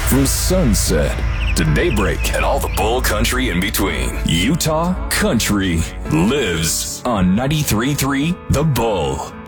From sunset to daybreak and all the bull country in between, Utah country lives on 93.3 The Bull.